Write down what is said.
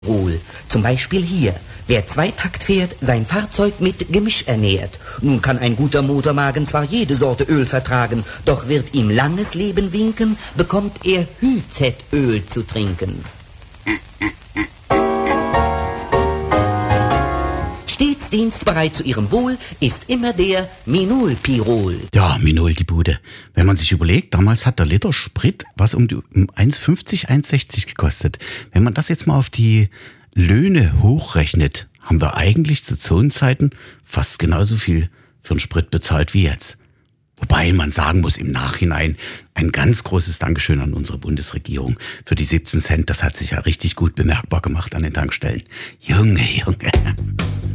Wohl. Zum Beispiel hier. Wer Zweitakt fährt, sein Fahrzeug mit Gemisch ernährt. Nun kann ein guter Motormagen zwar jede Sorte Öl vertragen, doch wird ihm langes Leben winken, bekommt er HZ-Öl zu trinken. Stets dienstbereit zu ihrem Wohl ist immer der Minol-Pirol. Ja, Minol, die Bude. Wenn man sich überlegt, damals hat der Liter Sprit was um 1,50, 1,60 gekostet. Wenn man das jetzt mal auf die Löhne hochrechnet, haben wir eigentlich zu Zonenzeiten fast genauso viel für den Sprit bezahlt wie jetzt. Wobei man sagen muss, im Nachhinein ein ganz großes Dankeschön an unsere Bundesregierung für die 17 Cent. Das hat sich ja richtig gut bemerkbar gemacht an den Tankstellen. Junge.